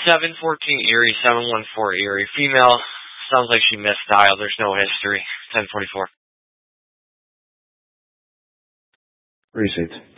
714 Erie, 714 Erie. Female. Sounds like she missed dial. There's no history. 1044. Received.